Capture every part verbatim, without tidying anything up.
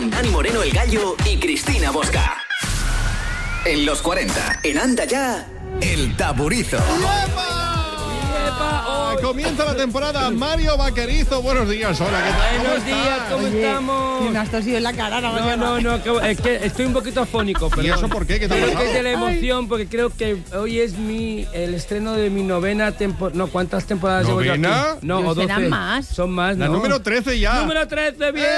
con Dani Moreno el Gallo y Cristina Bosca. En los cuarenta, en Anda Ya, El Taburizo. ¡Yepa! Comienza la temporada. Mario Vaquerizo, buenos días. Hola, ¿qué tal? Buenos días, ¿cómo Oye, estamos? Me has tosido en la cara, no, No, no, no, que, es que estoy un poquito afónico, perdón. ¿Y eso por qué? ¿Qué te ha Creo que pasado? es de la emoción, porque creo que hoy es mi el estreno de mi novena temporada. No, ¿cuántas temporadas llevo yo ¿Novena? aquí? No, Pues o doce. serán más. Son más, La ¿no? número trece ya. Número trece, bien.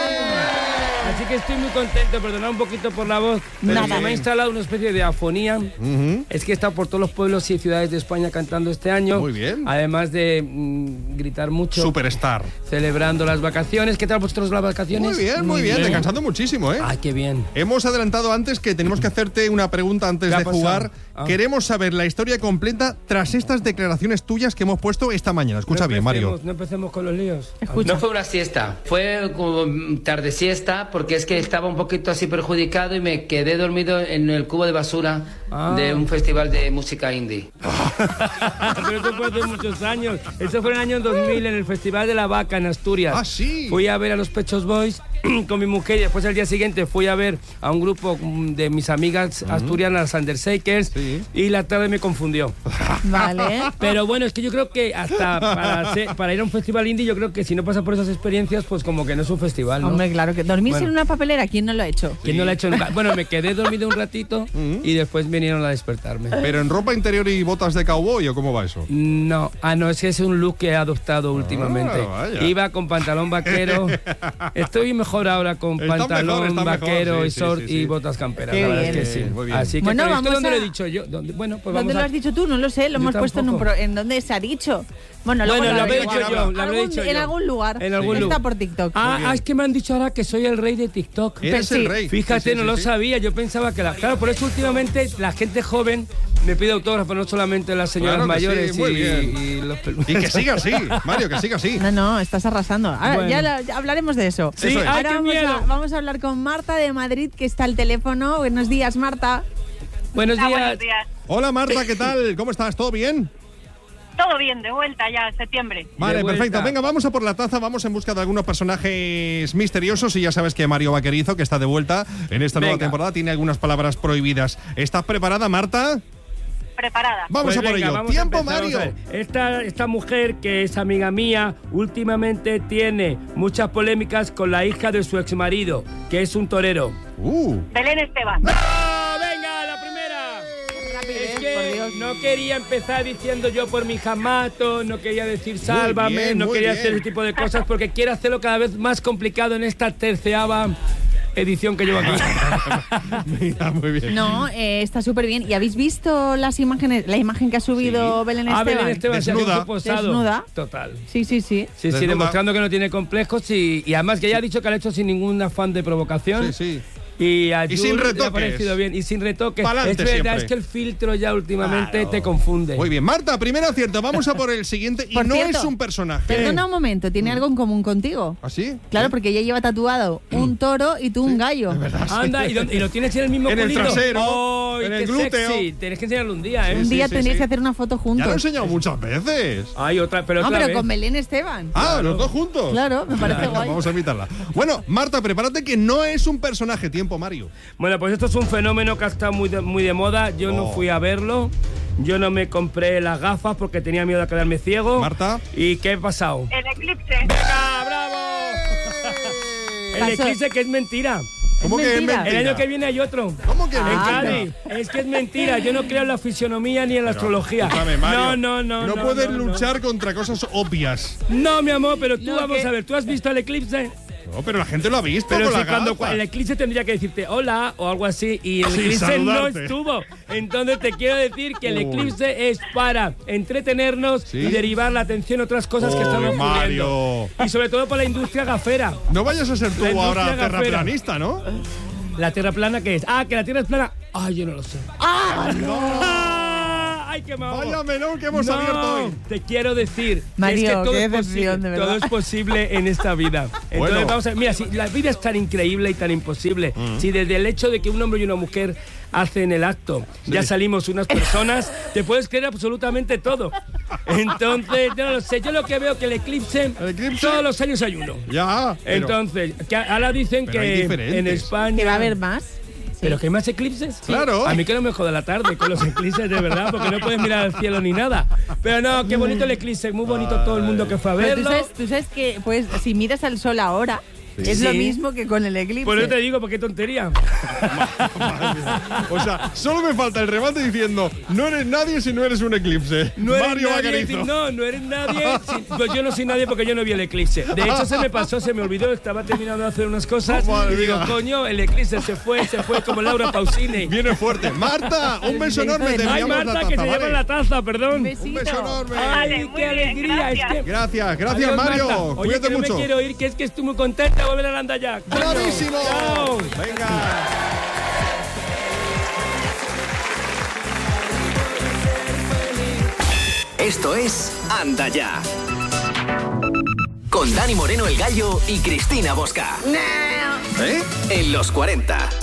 Así que estoy muy contento, perdonad un poquito por la voz, pero Nada. se me ha instalado una especie de afonía. Ujú. Es que he estado por todos los pueblos y ciudades de España cantando este año. Muy bien. Además de mm, gritar mucho. Superstar. Celebrando las vacaciones. ¿Qué tal vosotros las vacaciones? Muy bien, muy bien. Descansando muchísimo, ¿eh? Ay, qué bien. Hemos adelantado antes que tenemos que hacerte una pregunta antes ¿Qué ha de pasado? jugar. Ah. Queremos saber la historia completa tras estas declaraciones tuyas que hemos puesto esta mañana. Escucha no bien, empecemos, Mario. No empecemos con los líos. Escucha. No fue una siesta, fue como tarde siesta porque es que estaba un poquito así perjudicado y me quedé dormido en el cubo de basura Ah. de un festival de música indie. Pero eso fue hace muchos años. Eso fue en el año dos mil en el Festival de la Vaca en Asturias. Ah, sí. Fui a ver a los Pechos Boys con mi mujer y después al día siguiente fui a ver a un grupo de mis amigas asturianas, las Undershakers, Sí. y la tarde me confundió. Vale. Pero bueno, es que yo creo que hasta para, ser- para ir a un festival indie, yo creo que si no pasa por esas experiencias, pues como que no es un festival, ¿no? Hombre, claro que dormirse Bueno. en una papelera, ¿quién no lo ha hecho? ¿Quién no lo ha hecho nunca? Bueno, me quedé dormido un ratito y después vinieron a despertarme. ¿Pero en ropa interior y botas de cowboy o cómo va eso? No, ah, no, es que es un look que he adoptado últimamente. vaya. Iba con pantalón vaquero. Estoy mejor ahora con Está pantalón mejor, está mejor, vaquero sí, y sí, short sí, sí. y botas camperas. Qué La verdad bien. es que sí. Muy bien. Así que, Bueno, pero ¿esto vamos dónde a- lo he dicho yo? ¿Dónde? Bueno, pues ¿Dónde vamos lo a... has dicho tú? No lo sé, lo Yo hemos puesto en un tampoco. pro... ¿En dónde se ha dicho? Bueno, luego Bueno, lo habré averiguamos. dicho yo, lo habré Algún- dicho En yo. algún lugar. En algún Está lugar. por TikTok. Ah, ah, es que me han dicho ahora que soy el rey de TikTok. Eres sí. el rey. Fíjate, Sí, sí, no sí, lo sí. sabía. Yo pensaba que la... Claro, por eso últimamente la gente joven me pide autógrafos, no solamente las señoras Claro que sí, mayores muy y, bien. y los peludos. Y que siga así, Mario, que siga así. No, no, estás arrasando. Ahora, Bueno. ya, la- ya hablaremos de eso. Sí, Eso es. ay, Ahora qué vamos miedo. a, vamos a hablar con Marta de Madrid, que está al teléfono. Buenos días, Marta. Buenos Hola, días. buenos días. Hola Marta, ¿qué tal? ¿Cómo estás? ¿Todo bien? Todo bien, de vuelta ya, septiembre. Vale, vuelta. perfecto. Venga, vamos a por la taza, vamos en busca de algunos personajes misteriosos y ya sabes que Mario Vaquerizo, que está de vuelta en esta nueva Venga. temporada, tiene algunas palabras prohibidas. ¿Estás preparada, Marta? Preparada. Vamos Pues a por venga, ello. vamos a ¡Tiempo, empezar, Mario! vamos a ver. Esta, esta mujer, que es amiga mía, últimamente tiene muchas polémicas con la hija de su exmarido, que es un torero. Uh, Belén Esteban. ¡Ah, venga, la primera! Rapidez, Es por que Dios. no quería empezar diciendo yo por mi jamato, no quería decir sálvame, bien, no muy quería bien. hacer ese tipo de cosas porque quiero hacerlo cada vez más complicado en esta terceava edición que llevo aquí. mira, muy bien. No, eh, está súper bien. ¿Y habéis visto las imágenes, la imagen que ha subido Belén Ah, Esteban? Belén Esteban se hace Desnuda. un posado. Desnuda. Total. Sí, sí, sí. Sí, sí, Desnuda. demostrando que no tiene complejos y, y además que ella ha dicho que lo ha hecho sin ningún afán de provocación. Sí, sí. Y, a Y Jules sin le ha retoques. parecido bien. Y sin retoques. Pa'lante Es verdad, siempre. es que el filtro ya últimamente Claro. te confunde. Muy bien, Marta, primer acierto. Vamos a por el siguiente. Y Por no cierto, es un personaje. Perdona un momento, ¿tiene algo en común contigo? ¿Ah, sí? Claro, ¿Sí? porque ella lleva tatuado un toro y tú un gallo. Anda, ¿y, dónde- y lo tienes en el mismo En el culito? trasero, ¡Ay, en qué el glúteo. sexy! Tienes que enseñarlo un día, ¿eh? Un Sí, día sí, tenéis sí. que hacer una foto Ya juntos. lo he enseñado muchas veces. Ay, otra, pero no, otra pero vez. con Belén Esteban. Ah, los dos juntos. Claro, me parece Venga, guay. Vamos a invitarla. Bueno, Marta, prepárate que no es un personaje. Tiempo, Mario. Bueno, pues esto es un fenómeno que ha estado muy de, muy de moda. Yo no Oh. fui a verlo. Yo no me compré las gafas porque tenía miedo de quedarme ciego. Marta. ¿Y qué ha pasado? El eclipse. ¡Venga, bravo! El Pasó. eclipse, que es mentira. ¿Cómo Es que es mentira. mentira? El año que viene hay otro. ¿Cómo que En mentira? Cádiz. Es que es mentira. Yo no creo en la fisionomía ni en la astrología. Escúchame, Mario. No, no, no. No, no puedes no, no. luchar contra cosas obvias. No, mi amor, pero tú No, vamos que- a ver. ¿Tú has visto el eclipse? No, pero la gente lo ha visto Pero con si la cuando gafa. el eclipse tendría que decirte hola o algo así y el Sí, eclipse no saludarte. estuvo. Entonces te quiero decir que el Uy. eclipse es para entretenernos Sí. y derivar la atención a otras cosas que Uy, están ocurriendo. Mario. Y sobre todo para la industria gafera. No vayas a ser tú La ahora industria gafera. terraplanista, ¿no? ¿La Tierra plana qué es? Ah, que la Tierra es plana. Ay, yo no lo sé. ¡Ah, ¡Ah! ¡Ay, qué malo! Vaya melón que hemos No, abierto hoy. te quiero decir Mario, que es que todo qué es decepción, posible, de verdad. todo es posible en esta vida. Entonces Bueno. vamos a ver, mira, si la vida es tan increíble y tan imposible, si desde el hecho de que un hombre y una mujer hacen el acto, ya salimos unas personas, te puedes creer absolutamente todo. Entonces, no lo sé. Yo lo que veo que el eclipse, ¿El eclipse? todos los años hay uno. Ya. pero- Entonces, que ahora dicen pero hay que diferentes. en España. Que va a haber más. ¿Pero que hay más eclipses? Claro. A mí que no me joda la tarde con los eclipses, de verdad, porque no puedes mirar al cielo ni nada. Pero no, qué bonito el eclipse, muy bonito todo el mundo que fue a Pero tú verlo. sabes, tú sabes que, pues, si miras al sol ahora, es lo Sí. mismo que con el eclipse. Por eso te digo, porque qué tontería. O sea, solo me falta el remate diciendo, no eres nadie si no eres un eclipse. No eres Mario nadie, Vaquerizo. no, no eres nadie. si- pues yo no soy nadie porque yo no vi el eclipse. De hecho, se me pasó, se me olvidó, estaba terminando de hacer unas cosas. Madre y digo, mía. coño, el eclipse se fue, se fue como Laura Pausini. Viene fuerte. Marta, un beso Le hizo enorme. de Te nada. Ay, enviamos Marta, la que taza, se ¿vale? lleva la taza, perdón. Un besito. Un beso enorme. Vale, Ay, muy qué bien, alegría. gracias. Es que... Gracias, gracias Adiós, Mario. Marta. Oye, Cuídate que no mucho. me quiero ir, que es que estoy muy contenta de volver a Anda ya. Coño. ¡Bravísimo! Chao. Venga. Esto es Anda Ya. Con Dani Moreno el Gallo y Cristina Bosca. ¿Eh? En los cuarenta.